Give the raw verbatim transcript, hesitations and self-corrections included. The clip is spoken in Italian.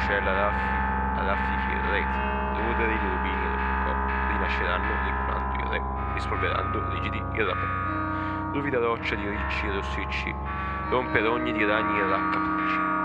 mascella raffi, a raffiche e reti, ruderi i rubini e le coppe, rinasceranno rinculando il re, rispolverando rigidi il rapè. Ruvida roccia di ricci e rossicci, rompe rogni di ragni e raccapricci.